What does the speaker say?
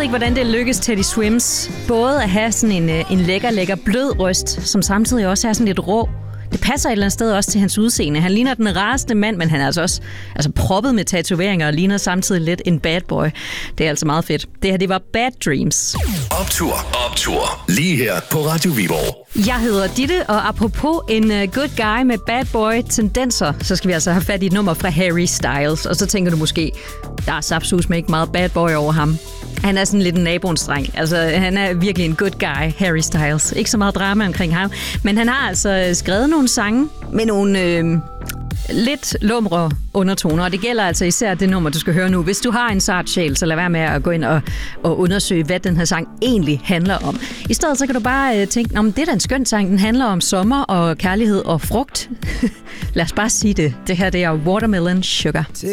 ikke, hvordan det lykkes Teddy Swims både at have sådan en lækker blød røst, som samtidig også er sådan lidt rå. Det passer et eller andet sted også til hans udseende. Han ligner den rareste mand, men han er altså også proppet med tatoveringer og ligner samtidig lidt en bad boy. Det er altså meget fedt. Det her, det var Bad Dreams. Optur. Lige her på Radio Viborg. Jeg hedder Ditte, og apropos en good guy med bad boy tendenser, så skal vi altså have fat i et nummer fra Harry Styles. Og så tænker du måske, der er sapsus med ikke meget bad boy over ham. Han er sådan lidt en naboens dreng. Altså, han er virkelig en good guy, Harry Styles. Ikke så meget drama omkring ham. Men han har altså skrevet nogle sange med nogle lidt lumre undertoner. Og det gælder altså især det nummer, du skal høre nu. Hvis du har en sart sjæl, så lad være med at gå ind og undersøge, hvad den her sang egentlig handler om. I stedet så kan du bare tænke, det er da en skøn sang. Den handler om sommer og kærlighed og frugt. Lad os bare sige det. Det her, det er Watermelon Sugar.